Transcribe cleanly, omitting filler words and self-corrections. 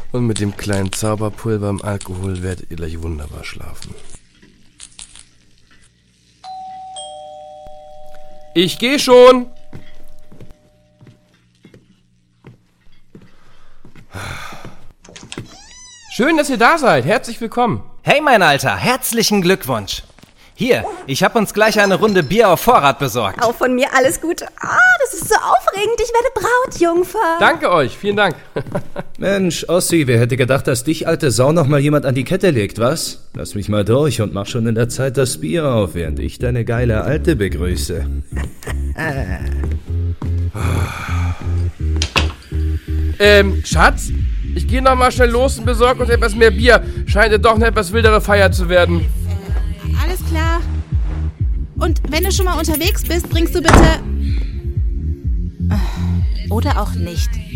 Und mit dem kleinen Zauberpulver im Alkohol werdet ihr gleich wunderbar schlafen. Ich gehe schon! Schön, dass ihr da seid. Herzlich willkommen. Hey, mein Alter, herzlichen Glückwunsch. Hier, ich habe uns gleich eine Runde Bier auf Vorrat besorgt. Auch von mir alles Gute. Das ist so aufregend. Ich werde Brautjungfer. Danke euch, vielen Dank. Mensch, Ossi, wer hätte gedacht, dass dich, alte Sau, noch mal jemand an die Kette legt, was? Lass mich mal durch und mach schon in der Zeit das Bier auf, während ich deine geile Alte begrüße. Schatz? Ich gehe noch mal schnell los und besorge uns etwas mehr Bier. Scheint ja doch eine etwas wildere Feier zu werden. Alles klar. Und wenn du schon mal unterwegs bist, bringst du bitte... Oder auch nicht.